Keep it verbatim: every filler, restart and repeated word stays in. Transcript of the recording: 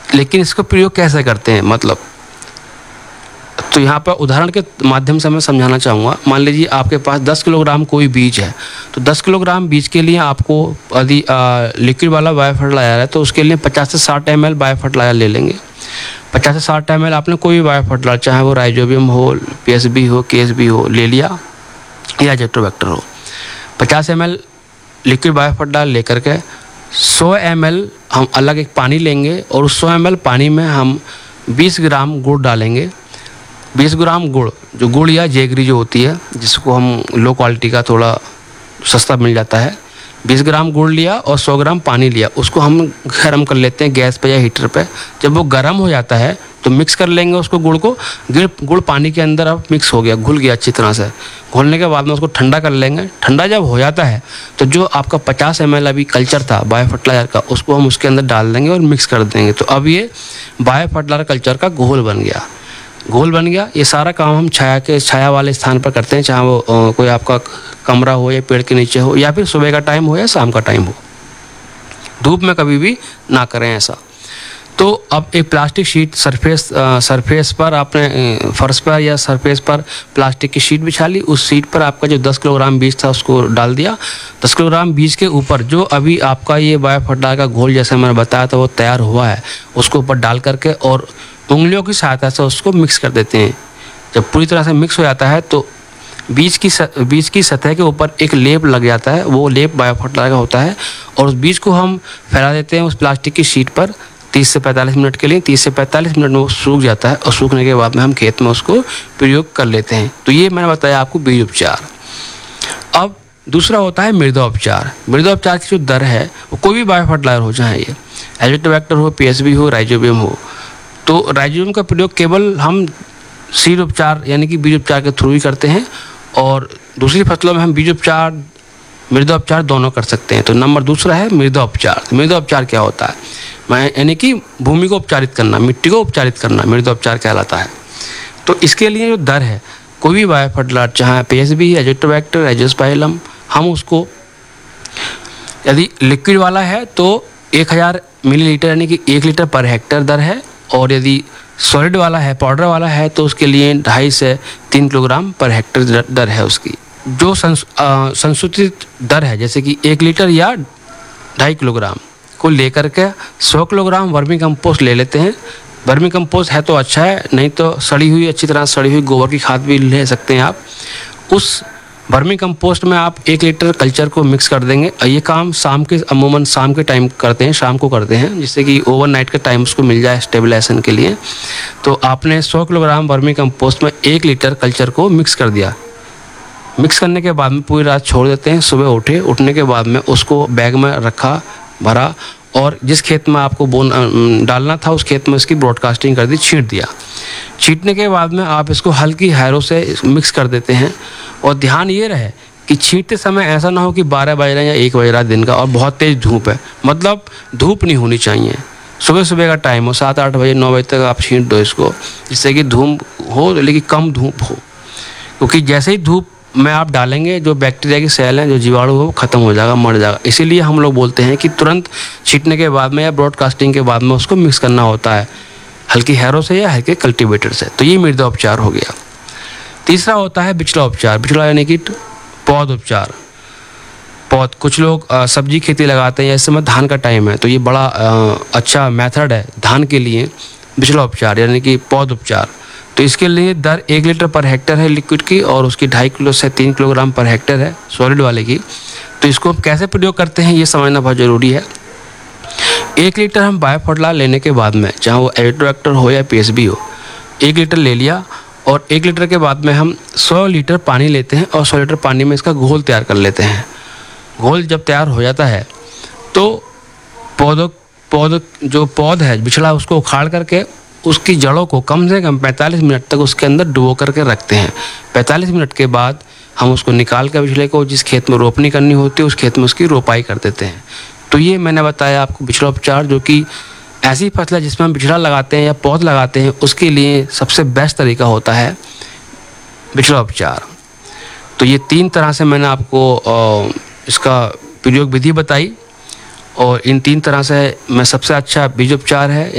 लेकिन इसका प्रयोग कैसे करते हैं, मतलब तो यहाँ पर उदाहरण के माध्यम से मैं समझाना चाहूँगा। मान लीजिए आपके पास दस किलोग्राम कोई बीज है, तो दस किलोग्राम बीज के लिए आपको यदि लिक्विड वाला बायो फर्टिलाइजर है तो उसके लिए पचास से साठ एम एल बायो फर्टिलाइजर ले लेंगे। पचास से साठ एम एल आपने कोई भी बायो फर्टिलाइजर, चाहे वो राइजोबियम हो, पी एस बी हो, के एस बी हो, ले लिया या एजोटोबैक्टर हो। पचास M L liquid bio fertiliser लेकर के सौ एम एल हम अलग एक पानी लेंगे और उस सौ एम एल पानी में हम बीस ग्राम गुड़ डालेंगे। बीस ग्राम गुड़, जो गुड़ या जेगरी जो होती है, जिसको हम लो क्वालिटी का थोड़ा सस्ता मिल जाता है, बीस ग्राम गुड़ लिया और सौ ग्राम पानी लिया, उसको हम गर्म कर लेते हैं गैस पे या हीटर पे। जब वो गर्म हो जाता है तो मिक्स कर लेंगे उसको, गुड़ को। गुड़ गुड़ पानी के अंदर अब मिक्स हो गया, घुल गया अच्छी तरह से। घोलने के बाद में उसको ठंडा कर लेंगे। ठंडा जब हो जाता है तो जो आपका पचास एम एल अभी कल्चर था बायो फर्टिलाइजर का, उसको हम उसके अंदर डाल देंगे और मिक्स कर देंगे। तो अब ये बायो फर्टिलाइजर कल्चर का घोल बन गया। घोल बन गया। ये सारा काम हम छाया के छाया वाले स्थान पर करते हैं, चाहे वो आ, कोई आपका कमरा हो या पेड़ के नीचे हो या फिर सुबह का टाइम हो या शाम का टाइम हो। धूप में कभी भी ना करें ऐसा। तो अब एक प्लास्टिक शीट सरफेस सरफेस पर आपने फर्श पर या सरफेस पर प्लास्टिक की शीट बिछा ली। उस शीट पर आपका जो दस किलोग्राम बीज था उसको डाल दिया। दस किलोग्राम बीज के ऊपर जो अभी आपका ये बायो फर्टिलाइजर का घोल जैसे मैंने बताया था वो तैयार हुआ है, उसको ऊपर डाल करके और उंगलियों की सहायता से उसको मिक्स कर देते हैं। जब पूरी तरह से मिक्स हो जाता है तो बीज की बीज की सतह के ऊपर एक लेप लग जाता है। वो लेप बायो फर्टिलाइजर का होता है और उस बीज को हम फैला देते हैं उस प्लास्टिक की शीट पर तीस से पैंतालीस मिनट के लिए। तीस से पैंतालीस मिनट में वो सूख जाता है और सूखने के बाद में हम खेत में उसको प्रयोग कर लेते हैं। तो ये मैंने बताया आपको बीज उपचार। अब दूसरा होता है मृदा उपचार। मृदा उपचार की जो दर है वो कोई भी बायो फर्टिलाइजर हो, चाहे ये एजोटोबैक्टर हो, पी एस बी हो, राइजोबियम हो। तो राइजोबियम का प्रयोग केवल हम सीड उपचार यानी कि बीज उपचार के थ्रू ही करते हैं और दूसरी फसलों में हम बीज उपचार मृदा उपचार दोनों कर सकते हैं। तो नंबर दूसरा है मृदा उपचार। मृदा उपचार क्या होता है? मैं यानी कि भूमि को उपचारित करना, मिट्टी को उपचारित करना मृदा उपचार कहलाता है। तो इसके लिए जो दर है, कोई भी बायो फर्टिलाइजर चाहे पी एस बी, एजोटोबैक्टर, एजोस्पाइलम, हम उसको यदि लिक्विड वाला है तो एक हज़ार मिलीलीटर यानी कि एक लीटर पर हेक्टेयर दर है और यदि सॉलिड वाला है, पाउडर वाला है, तो उसके लिए ढाई से तीन किलोग्राम पर हेक्टेयर दर है उसकी। जो संशोधित दर है जैसे कि एक लीटर या ढाई किलोग्राम को लेकर के सौ किलोग्राम वर्मी कंपोस्ट ले लेते हैं। वर्मी कंपोस्ट है तो अच्छा है, नहीं तो सड़ी हुई अच्छी तरह सड़ी हुई गोबर की खाद भी ले सकते हैं आप। उस वर्मी कंपोस्ट में आप एक लीटर कल्चर को मिक्स कर देंगे। ये काम शाम के अमूमन शाम के टाइम करते हैं, शाम को करते हैं, जिससे कि ओवरनाइट का टाइम उसको मिल जाए स्टेबलाइजेशन के लिए। तो आपने सौ किलोग्राम वर्मी कंपोस्ट में एक लीटर कल्चर को मिक्स कर दिया। मिक्स करने के बाद में पूरी रात छोड़ देते हैं। सुबह उठे, उठने के बाद में उसको बैग में रखा, भरा और जिस खेत में आपको बोन डालना था उस खेत में इसकी ब्रॉडकास्टिंग कर दी, छींट दिया। छींटने के बाद में आप इसको हल्की हैरो से मिक्स कर देते हैं और ध्यान ये रहे कि छींटते समय ऐसा ना हो कि बारह बज रहे हैं या एक बज रहा है दिन का और बहुत तेज़ धूप है, मतलब धूप नहीं होनी चाहिए। सुबह सुबह का टाइम हो, सात आठ बजे नौ बजे तक आप छींट दो इसको, जिससे कि धूप हो लेकिन कम धूप हो, क्योंकि जैसे ही धूप में आप डालेंगे जो बैक्टीरिया की सेल हैं, जो जीवाणु हो, वो खत्म हो जाएगा, मर जाएगा। इसीलिए हम लोग बोलते हैं कि तुरंत छींटने के बाद में या ब्रॉडकास्टिंग के बाद में उसको मिक्स करना होता है हल्की हैरो से या हल्के कल्टीवेटर से। तो ये मृदा उपचार हो गया। तीसरा होता है बिचला उपचार। बिचला यानी कि पौध उपचार। पौध, कुछ लोग आ, सब्जी खेती लगाते हैं, इस समय धान का टाइम है तो ये बड़ा आ, अच्छा मेथड है धान के लिए, बिचला उपचार यानी कि पौध उपचार। तो इसके लिए दर एक लीटर पर हेक्टेयर है लिक्विड की और उसकी ढाई किलो से तीन किलोग्राम पर हेक्टेयर है सॉलिड वाले की। तो इसको हम कैसे प्रयोग करते हैं ये समझना बहुत ज़रूरी है। एक लीटर हम बायो फर्टिलाइजर लेने के बाद में, चाहे वो एजोटोबैक्टर हो या पी एस बी हो, एक लीटर ले लिया और एक लीटर के बाद में हम सौ लीटर पानी लेते हैं और सौ लीटर पानी में इसका घोल तैयार कर लेते हैं। घोल जब तैयार हो जाता है तो पौधों पौध जो पौध है बिछड़ा, उसको उखाड़ करके उसकी जड़ों को कम से कम पैंतालीस मिनट तक उसके अंदर डुबो करके रखते हैं। पैंतालीस मिनट के बाद हम उसको निकाल कर बिछड़े को जिस खेत में रोपनी करनी होती है उस खेत में उसकी रोपाई कर देते हैं। तो ये मैंने बताया आपको बिचड़ा उपचार, जो कि ऐसी फसल है जिसमें हम बिचड़ा लगाते हैं या पौध लगाते हैं, उसके लिए सबसे बेस्ट तरीका होता है बिचड़ा उपचार। तो ये तीन तरह से मैंने आपको इसका प्रयोग विधि बताई और इन तीन तरह से मैं सबसे अच्छा बीज उपचार है